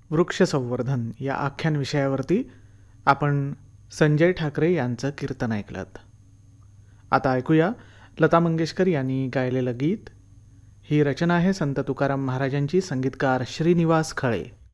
वृक्ष संवर्धन या आख्यान विषयावरती आपण संजय ठाकरे यांचं कीर्तन ऐकलंत. आता ऐकूया लता मंगेशकर यांनी गायलेलं गीत. ही रचना आहे संत तुकाराम महाराजांची, संगीतकार श्रीनिवास खळे.